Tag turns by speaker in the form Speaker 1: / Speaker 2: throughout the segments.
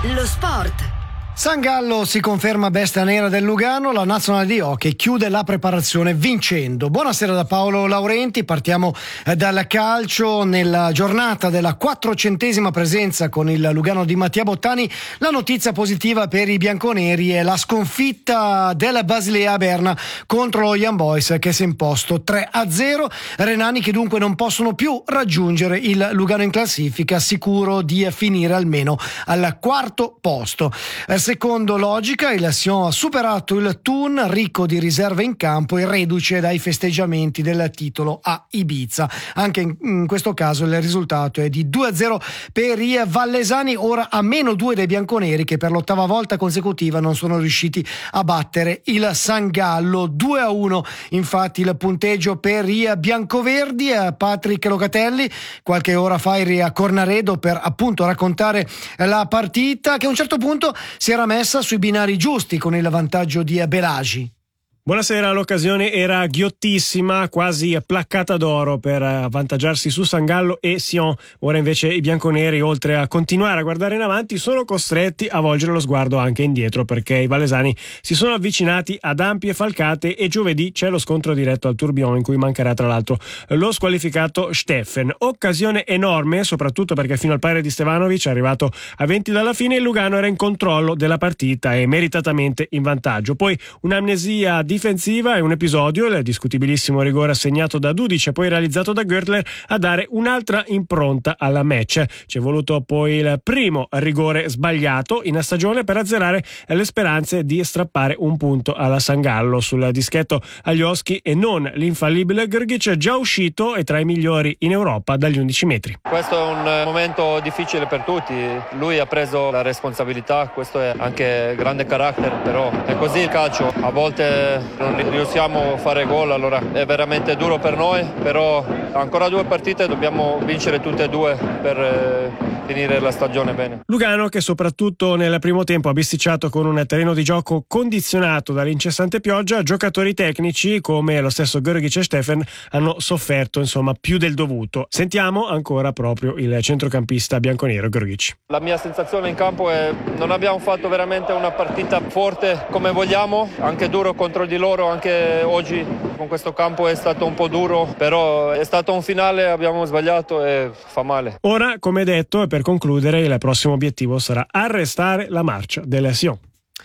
Speaker 1: Lo sport.
Speaker 2: Sangallo si conferma bestia nera del Lugano, la nazionale di hockey chiude la preparazione vincendo. Buonasera da Paolo Laurenti, partiamo dal calcio. Nella giornata della 400ª presenza con il Lugano di Mattia Bottani, la notizia positiva per i bianconeri è la sconfitta della Basilea a Berna contro lo Young Boys, che si è imposto 3-0. Renani che dunque non possono più raggiungere il Lugano in classifica, sicuro di finire almeno al quarto posto. Secondo logica, il Sion ha superato il Thun, ricco di riserve in campo e reduce dai festeggiamenti del titolo a Ibiza. Anche in questo caso il risultato è di 2-0 per i vallesani, ora a -2 dei bianconeri, che per l'8ª volta consecutiva non sono riusciti a battere il Sangallo. 2-1 infatti il punteggio per i biancoverdi. Patrick Locatelli qualche ora fa eri a Cornaredo per appunto raccontare la partita, che a un certo punto si era messa sui binari giusti con il vantaggio di Belagi.
Speaker 3: Buonasera, l'occasione era ghiottissima, quasi placcata d'oro per avvantaggiarsi su Sangallo e Sion. Ora invece i bianconeri, oltre a continuare a guardare in avanti, sono costretti a volgere lo sguardo anche indietro, perché i valesani si sono avvicinati ad ampie falcate e giovedì c'è lo scontro diretto al Tourbillon, in cui mancherà tra l'altro lo squalificato Steffen. Occasione enorme, soprattutto perché fino al pari di Stevanovic, arrivato a 20 dalla fine, il Lugano era in controllo della partita e meritatamente in vantaggio. Poi un'amnesia difensiva e un episodio, il discutibilissimo rigore assegnato da Dudic e poi realizzato da Görtler, a dare un'altra impronta alla match. Ci è voluto poi il primo rigore sbagliato in stagione per azzerare le speranze di strappare un punto alla Sangallo. Sul dischetto Alioski e non l'infallibile Grgic, già uscito e tra i migliori in Europa dagli 11 metri.
Speaker 4: Questo è un momento difficile per tutti, lui ha preso la responsabilità, questo è anche grande carattere, però è così il calcio, a volte non riusciamo a fare gol, allora è veramente duro per noi, però ancora 2 partite, dobbiamo vincere tutte e 2 per finire la stagione bene.
Speaker 3: Lugano che soprattutto nel primo tempo ha bisticciato con un terreno di gioco condizionato dall'incessante pioggia. Giocatori tecnici come lo stesso Grgic e Steffen hanno sofferto più del dovuto. Sentiamo ancora proprio il centrocampista bianconero Grgic.
Speaker 4: La mia sensazione in campo è non abbiamo fatto veramente una partita forte come vogliamo, anche duro contro di loro, anche oggi con questo campo è stato un po' duro, però è stato un finale, abbiamo sbagliato e fa male.
Speaker 3: Ora, come detto, e per concludere, il prossimo obiettivo sarà arrestare la marcia delle Sion.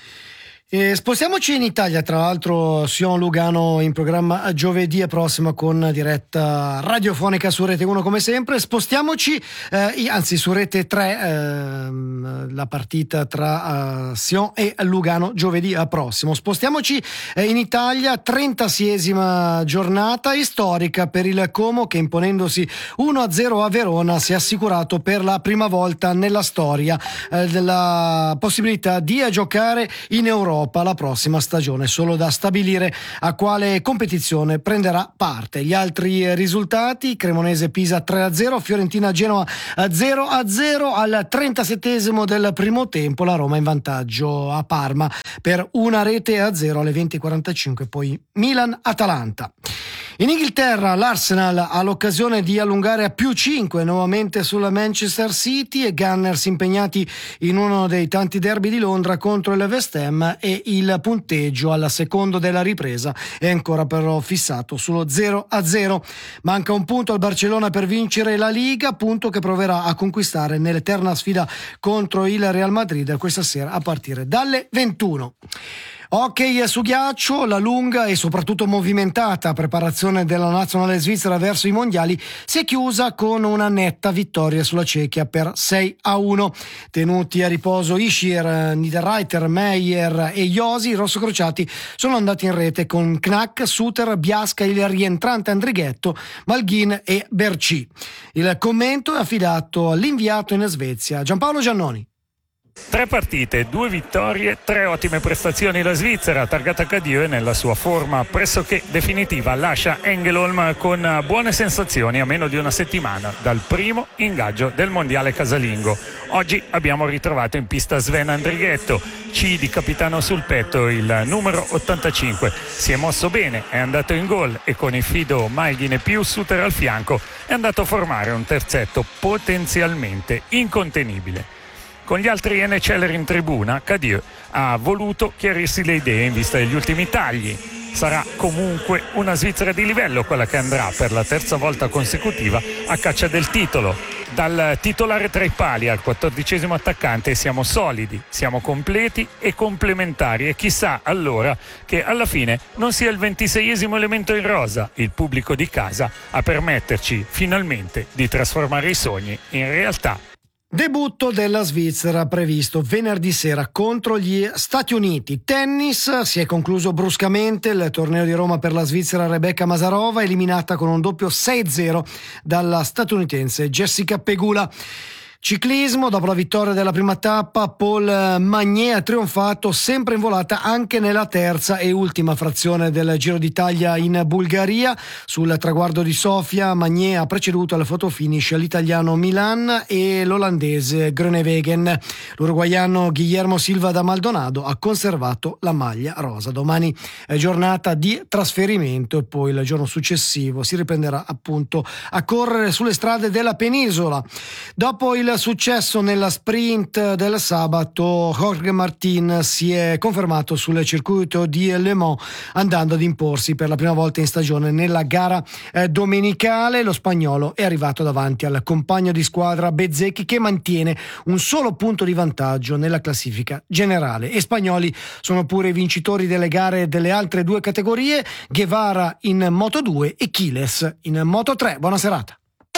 Speaker 2: Spostiamoci in Italia, tra l'altro Sion-Lugano in programma giovedì prossimo con diretta radiofonica su Rete 1 come sempre. Spostiamoci, anzi su Rete 3, la partita tra Sion e Lugano giovedì prossimo. Spostiamoci in Italia, 36esima giornata storica per il Como, che imponendosi 1-0 a Verona si è assicurato per la prima volta nella storia della possibilità di giocare in Europa la prossima stagione, solo da stabilire a quale competizione prenderà parte. Gli altri risultati: Cremonese-Pisa 3-0, Fiorentina-Genoa 0-0. Al 37esimo del primo tempo la Roma in vantaggio a Parma per 1-0 alle 20:45, poi Milan-Atalanta. In Inghilterra l'Arsenal ha l'occasione di allungare a +5 nuovamente sulla Manchester City, e Gunners impegnati in uno dei tanti derby di Londra contro il West Ham, e il punteggio al secondo della ripresa è ancora però fissato sullo 0-0. Manca un punto al Barcellona per vincere la Liga, punto che proverà a conquistare nell'eterna sfida contro il Real Madrid questa sera a partire dalle 21. Hockey su ghiaccio, la lunga e soprattutto movimentata preparazione della nazionale svizzera verso i mondiali si è chiusa con una netta vittoria sulla Cechia per 6-1. Tenuti a riposo Ischier, Niederreiter, Meyer e Josi, i rossocrociati sono andati in rete con Knack, Suter, Biasca, il rientrante Andrighetto, Malghin e Berci. Il commento è affidato all'inviato in Svezia, Giampaolo Giannoni.
Speaker 5: 3 partite, 2 vittorie, 3 ottime prestazioni. La Svizzera, targata Cadieux, nella sua forma pressoché definitiva, lascia Engelholm con buone sensazioni a meno di una settimana dal primo ingaggio del mondiale casalingo. Oggi abbiamo ritrovato in pista Sven Andrighetto, C di capitano sul petto, il numero 85. Si è mosso bene, è andato in gol e con il fido Malghin e più Suter al fianco è andato a formare un terzetto potenzialmente incontenibile. Con gli altri NCLer in tribuna, Cadieux ha voluto chiarirsi le idee in vista degli ultimi tagli. Sarà comunque una Svizzera di livello quella che andrà per la terza volta consecutiva a caccia del titolo. Dal titolare tra i pali al 14° attaccante siamo solidi, siamo completi e complementari, e chissà allora che alla fine non sia il 26° elemento in rosa, il pubblico di casa, a permetterci finalmente di trasformare i sogni in realtà.
Speaker 2: Debutto della Svizzera previsto venerdì sera contro gli Stati Uniti. Tennis, si è concluso bruscamente il torneo di Roma per la Svizzera. Rebecca Masarova eliminata con un doppio 6-0 dalla statunitense Jessica Pegula. Ciclismo, dopo la vittoria della prima tappa, Paul Magnier ha trionfato sempre in volata anche nella terza e ultima frazione del Giro d'Italia in Bulgaria. Sul traguardo di Sofia, Magnier ha preceduto al fotofinish l'italiano Milan e l'olandese Groenewegen. L'uruguaiano Guillermo Silva da Maldonado ha conservato la maglia rosa. Domani è giornata di trasferimento e poi il giorno successivo si riprenderà appunto a correre sulle strade della penisola. Dopo il successo nella sprint del sabato, Jorge Martin si è confermato sul circuito di Le Mans, andando ad imporsi per la prima volta in stagione nella gara domenicale. Lo spagnolo è arrivato davanti al compagno di squadra Bezzecchi, che mantiene un solo punto di vantaggio nella classifica generale. E spagnoli sono pure i vincitori delle gare delle altre due categorie: Guevara in Moto2 e Quiles in Moto3. Buona serata.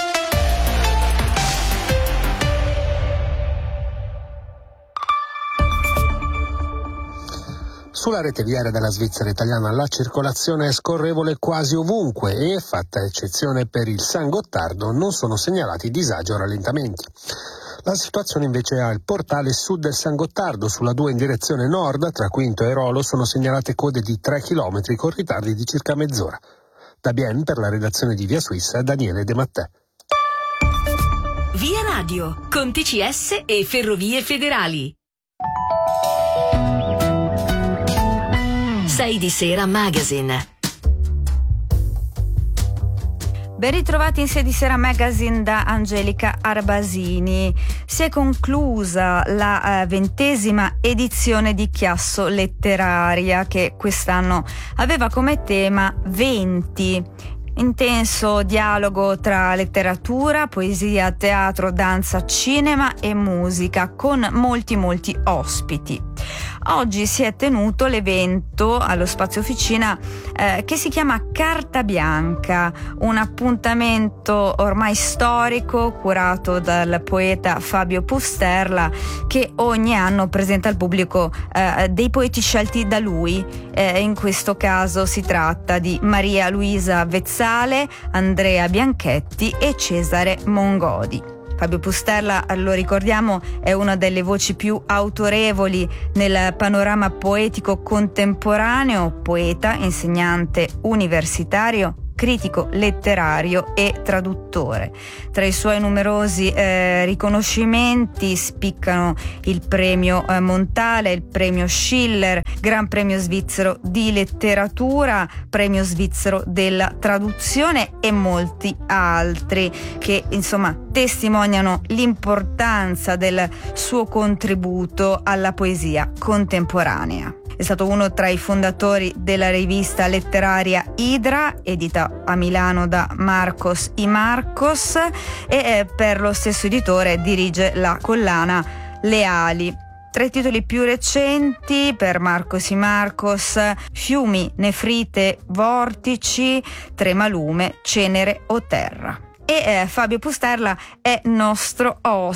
Speaker 1: Sulla rete viaria della Svizzera italiana la circolazione è scorrevole quasi ovunque e, fatta eccezione per il San Gottardo, non sono segnalati disagi o rallentamenti. La situazione invece è al portale sud del San Gottardo. Sulla 2 in direzione nord, tra Quinto e Rolo, sono segnalate code di 3 km con ritardi di circa mezz'ora. Da Bienne, per la redazione di Via Suissa, Daniele De Mattè.
Speaker 6: Via Radio, con TCS e Ferrovie Federali. 6 di Sera Magazine.
Speaker 7: Ben ritrovati in 6 di Sera Magazine da Angelica Arbasini. Si è conclusa la 20ª edizione di Chiasso Letteraria, che quest'anno aveva come tema 20. Intenso dialogo tra letteratura, poesia, teatro, danza, cinema e musica, con molti ospiti. Oggi si è tenuto l'evento allo Spazio Officina che si chiama Carta Bianca, un appuntamento ormai storico curato dal poeta Fabio Pusterla, che ogni anno presenta al pubblico dei poeti scelti da lui. In questo caso si tratta di Maria Luisa Vezzale, Andrea Bianchetti e Cesare Mongodi. Fabio Pusterla, lo ricordiamo, è una delle voci più autorevoli nel panorama poetico contemporaneo, poeta, insegnante universitario, critico letterario e traduttore. Tra i suoi numerosi riconoscimenti spiccano il premio Montale, il premio Schiller, Gran Premio Svizzero di Letteratura, Premio Svizzero della Traduzione e molti altri che insomma testimoniano l'importanza del suo contributo alla poesia contemporanea. È stato uno tra i fondatori della rivista letteraria Idra, edita a Milano da Marcos y Marcos, e per lo stesso editore dirige la collana Le Ali. Tra i titoli più recenti per Marcos y Marcos: Fiumi, Nefrite, Vortici, Tremalume, Cenere o Terra. E Fabio Pusterla è nostro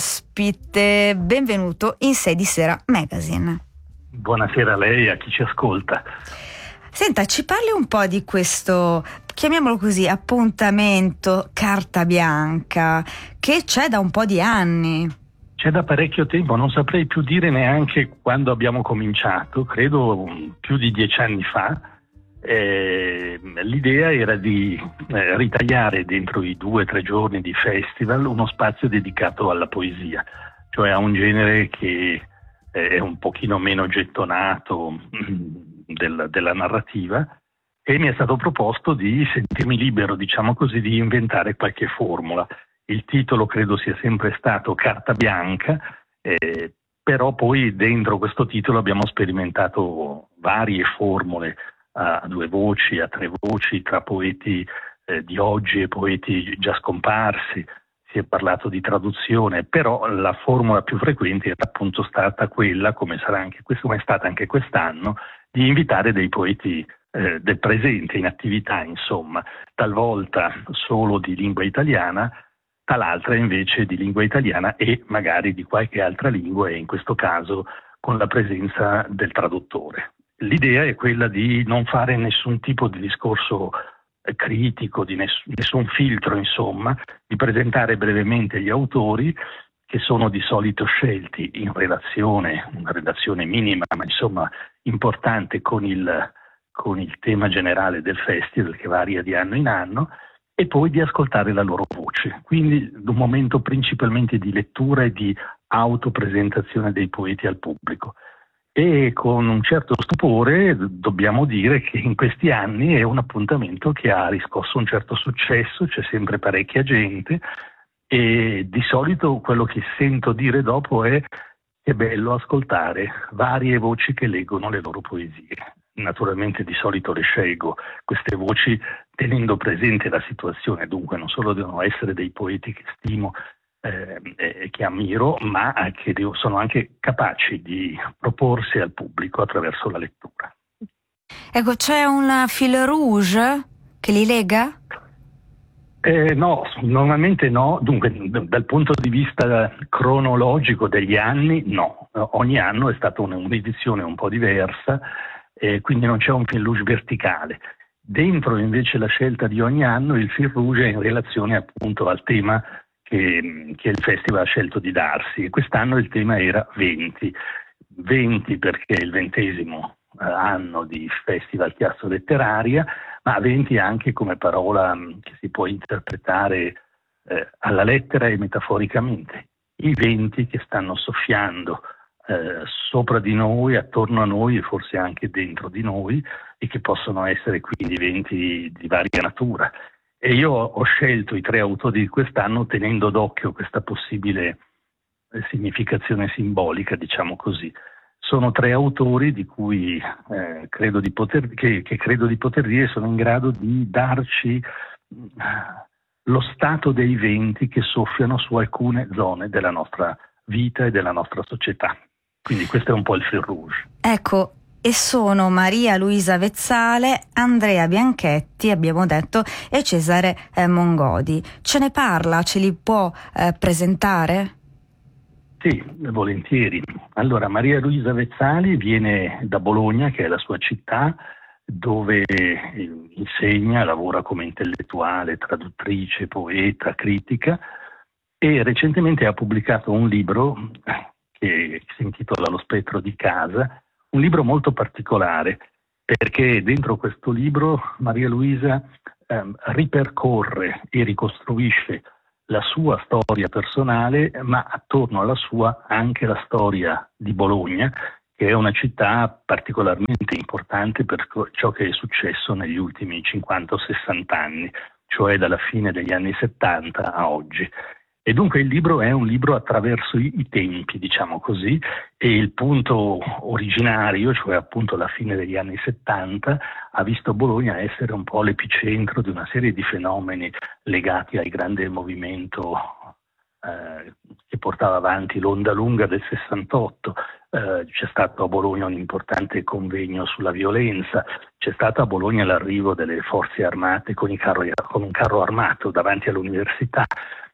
Speaker 7: ospite. Benvenuto in 6 di Sera Magazine.
Speaker 8: Buonasera a lei e a chi ci ascolta.
Speaker 7: Senta, ci parli un po' di questo, chiamiamolo così, appuntamento Carta Bianca, che c'è da un po' di anni.
Speaker 8: C'è da parecchio tempo, non saprei più dire neanche quando abbiamo cominciato, credo più di 10 anni fa. L'idea era di ritagliare dentro i 2 o 3 giorni di festival uno spazio dedicato alla poesia, cioè a un genere che è un pochino meno gettonato della narrativa, e mi è stato proposto di sentirmi libero, diciamo così, di inventare qualche formula. Il titolo credo sia sempre stato Carta Bianca, però poi dentro questo titolo abbiamo sperimentato varie formule a 2 voci, a 3 voci, tra poeti di oggi e poeti già scomparsi. Si è parlato di traduzione, però la formula più frequente era appunto stata quella, come è stata anche quest'anno, di invitare dei poeti del presente, in attività, insomma, talvolta solo di lingua italiana, tal'altra invece di lingua italiana e magari di qualche altra lingua, e in questo caso con la presenza del traduttore. L'idea è quella di non fare nessun tipo di discorso critico, di nessun filtro, insomma, di presentare brevemente gli autori, che sono di solito scelti in una redazione minima, ma insomma importante, con il tema generale del festival, che varia di anno in anno, e poi di ascoltare la loro voce. Quindi un momento principalmente di lettura e di autopresentazione dei poeti al pubblico. E con un certo stupore dobbiamo dire che in questi anni è un appuntamento che ha riscosso un certo successo, c'è sempre parecchia gente, e di solito quello che sento dire dopo è: è bello ascoltare varie voci che leggono le loro poesie. Naturalmente di solito le scelgo queste voci tenendo presente la situazione, dunque non solo devono essere dei poeti che stimo e che ammiro, ma che sono anche capaci di proporsi al pubblico attraverso la lettura.
Speaker 7: Ecco, c'è un fil rouge che li lega?
Speaker 8: No, normalmente no. Dunque, dal punto di vista cronologico degli anni, no. Ogni anno è stata un'edizione un po' diversa, quindi non c'è un fil rouge verticale. Dentro invece la scelta di ogni anno, il fil rouge è in relazione appunto al tema che il festival ha scelto di darsi. Quest'anno il tema era 20 perché è il 20° anno di Festival Chiasso Letteraria, ma 20 anche come parola che si può interpretare alla lettera e metaforicamente. I venti che stanno soffiando sopra di noi, attorno a noi e forse anche dentro di noi, e che possono essere quindi venti di varia natura. E io ho scelto i 3 autori di quest'anno tenendo d'occhio questa possibile significazione simbolica, diciamo così. Sono 3 autori di cui credo di poter dire sono in grado di darci lo stato dei venti che soffiano su alcune zone della nostra vita e della nostra società. Quindi questo è un po' il fil rouge.
Speaker 7: Ecco, e sono Maria Luisa Vezzale, Andrea Bianchetti, abbiamo detto, e Cesare Mongodi. Ce ne parla? Ce li può presentare?
Speaker 8: Sì, volentieri. Allora, Maria Luisa Vezzali viene da Bologna, che è la sua città, dove insegna, lavora come intellettuale, traduttrice, poeta, critica, e recentemente ha pubblicato un libro che si intitola Lo spettro di casa, un libro molto particolare, perché dentro questo libro Maria Luisa ripercorre e ricostruisce la sua storia personale, ma attorno alla sua anche la storia di Bologna, che è una città particolarmente importante per ciò che è successo negli ultimi 50 o 60 anni, cioè dalla fine degli anni 70 a oggi. E dunque il libro è un libro attraverso i tempi, diciamo così, e il punto originario, cioè appunto la fine degli anni 70, ha visto Bologna essere un po' l'epicentro di una serie di fenomeni legati al grande movimento che portava avanti l'onda lunga del 68. C'è stato a Bologna un importante convegno sulla violenza, c'è stato a Bologna l'arrivo delle forze armate con un carro armato davanti all'università.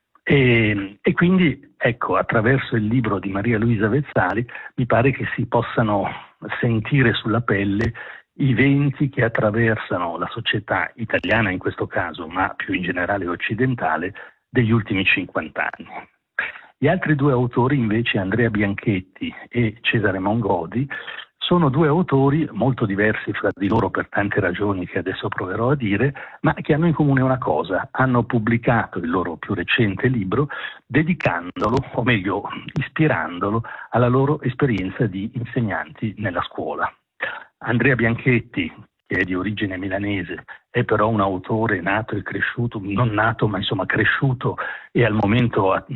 Speaker 8: E quindi, ecco, attraverso il libro di Maria Luisa Vezzali mi pare che si possano sentire sulla pelle i venti che attraversano la società italiana in questo caso, ma più in generale occidentale, degli ultimi 50 anni. Gli altri 2 autori invece, Andrea Bianchetti e Cesare Mongodi, sono 2 autori molto diversi fra di loro per tante ragioni che adesso proverò a dire, ma che hanno in comune una cosa: hanno pubblicato il loro più recente libro dedicandolo, o meglio ispirandolo, alla loro esperienza di insegnanti nella scuola. Andrea Bianchetti, che è di origine milanese, è però un autore nato e cresciuto, non nato ma insomma cresciuto e al momento al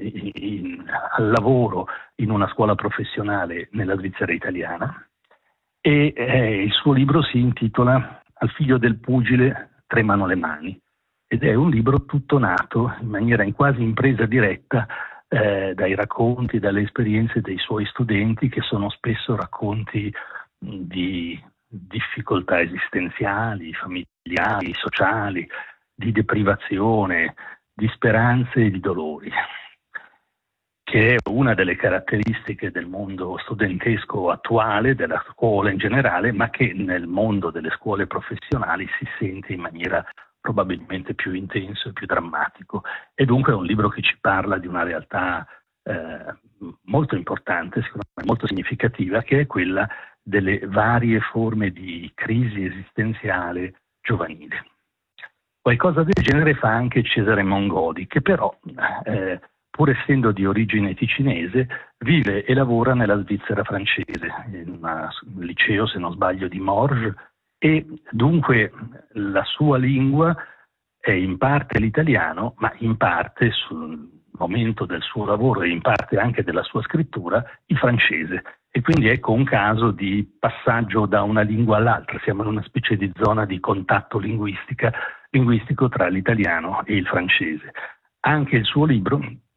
Speaker 8: lavoro in una scuola professionale nella Svizzera italiana, e il suo libro si intitola Al figlio del pugile tremano le mani, ed è un libro tutto nato in maniera quasi in presa diretta dai racconti, dalle esperienze dei suoi studenti, che sono spesso racconti di difficoltà esistenziali, familiari, sociali, di deprivazione, di speranze e di dolori, che è una delle caratteristiche del mondo studentesco attuale, della scuola in generale, ma che nel mondo delle scuole professionali si sente in maniera probabilmente più intenso e più drammatico. E dunque è un libro che ci parla di una realtà molto importante, secondo me molto significativa, che è quella delle varie forme di crisi esistenziale giovanile. Qualcosa del genere fa anche Cesare Mongodi, che però, pur essendo di origine ticinese, vive e lavora nella Svizzera francese, in un liceo, se non sbaglio, di Morges, e dunque la sua lingua è in parte l'italiano, ma in parte, sul momento del suo lavoro e in parte anche della sua scrittura, il francese. E quindi ecco un caso di passaggio da una lingua all'altra. Siamo in una specie di zona di contatto linguistico tra l'italiano e il francese. Anche il suo libro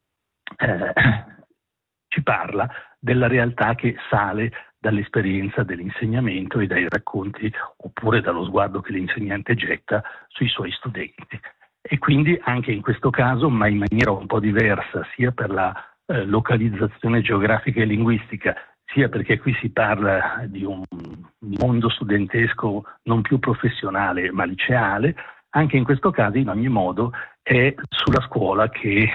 Speaker 8: ci parla della realtà che sale dall'esperienza dell'insegnamento e dai racconti, oppure dallo sguardo che l'insegnante getta sui suoi studenti. E quindi anche in questo caso, ma in maniera un po' diversa, sia per la localizzazione geografica e linguistica, sia perché qui si parla di un mondo studentesco non più professionale ma liceale, anche in questo caso in ogni modo è sulla scuola che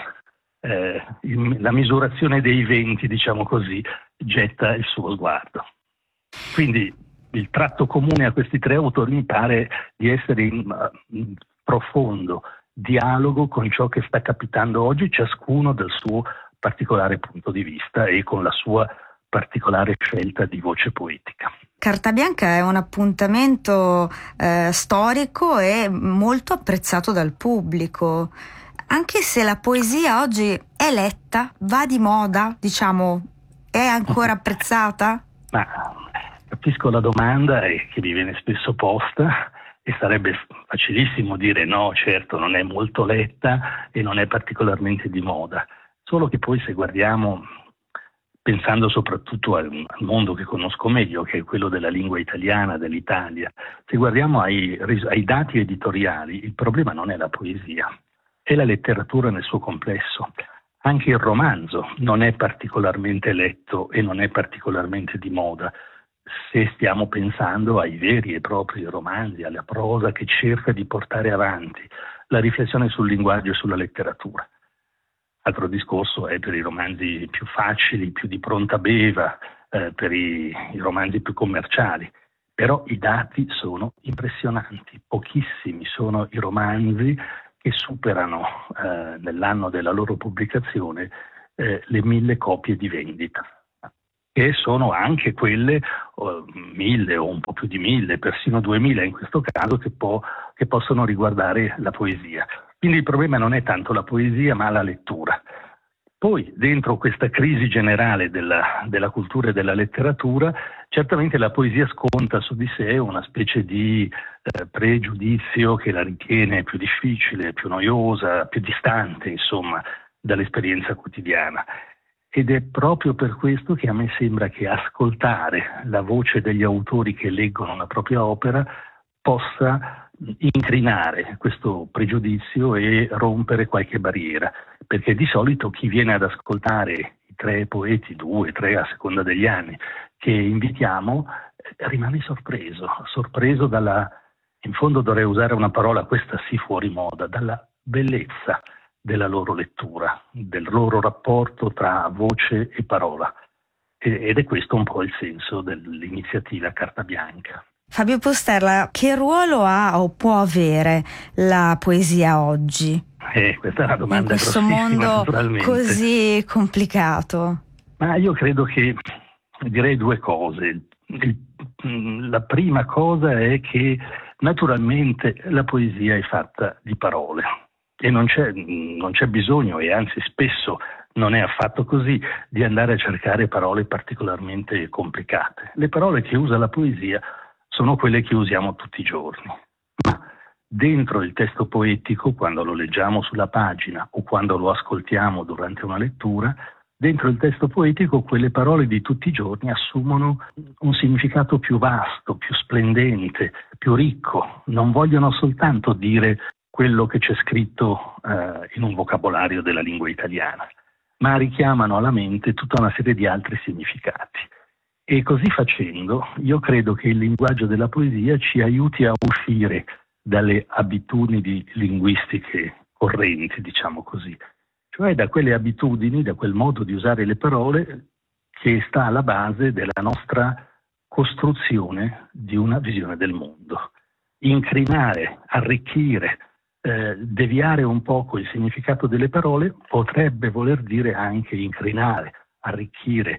Speaker 8: la misurazione dei venti, diciamo così, getta il suo sguardo. Quindi il tratto comune a questi tre autori mi pare di essere in profondo dialogo con ciò che sta capitando oggi, ciascuno dal suo particolare punto di vista e con la sua particolare scelta di voce poetica.
Speaker 7: Carta Bianca è un appuntamento storico e molto apprezzato dal pubblico, anche se la poesia oggi è letta, va di moda, diciamo, è ancora apprezzata?
Speaker 8: Ma capisco la domanda che mi viene spesso posta, e sarebbe facilissimo dire no, certo, non è molto letta e non è particolarmente di moda. Solo che poi se guardiamo, pensando soprattutto al mondo che conosco meglio, che è quello della lingua italiana, dell'Italia, se guardiamo ai dati editoriali, il problema non è la poesia, è la letteratura nel suo complesso. Anche il romanzo non è particolarmente letto e non è particolarmente di moda, se stiamo pensando ai veri e propri romanzi, alla prosa che cerca di portare avanti la riflessione sul linguaggio e sulla letteratura. Altro discorso è per i romanzi più facili, più di pronta beva, per i romanzi più commerciali. Però i dati sono impressionanti, pochissimi sono i romanzi che superano nell'anno della loro pubblicazione le 1000 copie di vendita, che sono anche quelle 1000 o un po' più di 1000, persino 2000 in questo caso, che possono riguardare la poesia. Quindi il problema non è tanto la poesia ma la lettura. Poi dentro questa crisi generale della cultura e della letteratura, certamente la poesia sconta su di sé una specie di pregiudizio che la ritiene più difficile, più noiosa, più distante, insomma, dall'esperienza quotidiana. Ed è proprio per questo che a me sembra che ascoltare la voce degli autori che leggono una propria opera possa incrinare questo pregiudizio e rompere qualche barriera, perché di solito chi viene ad ascoltare i 3 poeti, 2, 3 a seconda degli anni, che invitiamo, rimane sorpreso dalla, in fondo dovrei usare una parola, questa sì fuori moda, dalla bellezza della loro lettura, del loro rapporto tra voce e parola. Ed è questo un po' il senso dell'iniziativa Carta Bianca.
Speaker 7: Fabio Posterla, che ruolo ha o può avere la poesia oggi?
Speaker 8: Questa è una domanda
Speaker 7: in questo mondo così complicato.
Speaker 8: Ma io credo che direi 2 cose. La prima cosa è che naturalmente la poesia è fatta di parole e non c'è bisogno, e anzi spesso non è affatto così, di andare a cercare parole particolarmente complicate. Le parole che usa la poesia sono quelle che usiamo tutti i giorni. Ma dentro il testo poetico, quando lo leggiamo sulla pagina o quando lo ascoltiamo durante una lettura, dentro il testo poetico quelle parole di tutti i giorni assumono un significato più vasto, più splendente, più ricco. Non vogliono soltanto dire quello che c'è scritto in un vocabolario della lingua italiana, ma richiamano alla mente tutta una serie di altri significati. E così facendo, io credo che il linguaggio della poesia ci aiuti a uscire dalle abitudini linguistiche correnti, diciamo così, cioè da quelle abitudini, da quel modo di usare le parole che sta alla base della nostra costruzione di una visione del mondo. Incrinare, arricchire, deviare un poco il significato delle parole potrebbe voler dire anche incrinare, arricchire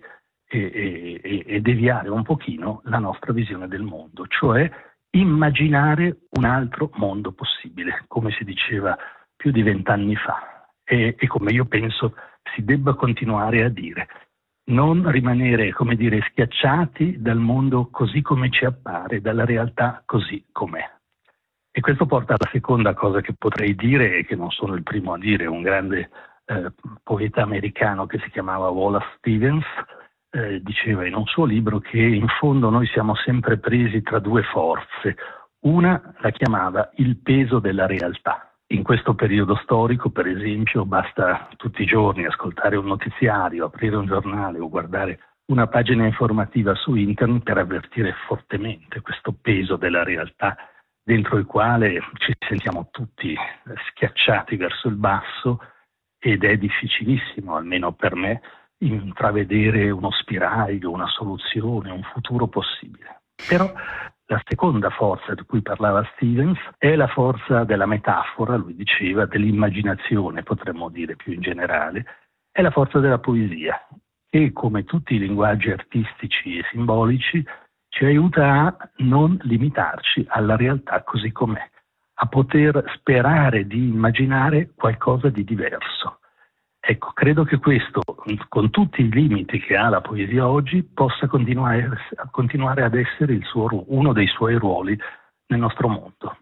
Speaker 8: e deviare un pochino la nostra visione del mondo, cioè immaginare un altro mondo possibile, come si diceva più di 20 anni fa e come io penso si debba continuare a dire. Non rimanere, come dire, schiacciati dal mondo così come ci appare, dalla realtà così com'è. E questo porta alla seconda cosa che potrei dire e che non sono il primo a dire, un grande poeta americano che si chiamava Wallace Stevens, diceva in un suo libro che in fondo noi siamo sempre presi tra due forze. Una la chiamava il peso della realtà. In questo periodo storico, per esempio, basta tutti i giorni ascoltare un notiziario, aprire un giornale o guardare una pagina informativa su internet per avvertire fortemente questo peso della realtà dentro il quale ci sentiamo tutti schiacciati verso il basso ed è difficilissimo, almeno per me, intravedere uno spiraglio, una soluzione, un futuro possibile. Però la seconda forza di cui parlava Stevens è la forza della metafora, lui diceva, dell'immaginazione, potremmo dire più in generale, è la forza della poesia, che come tutti i linguaggi artistici e simbolici ci aiuta a non limitarci alla realtà così com'è, a poter sperare di immaginare qualcosa di diverso. Ecco, credo che questo, con tutti i limiti che ha la poesia oggi, possa continuare ad essere uno dei suoi ruoli nel nostro mondo.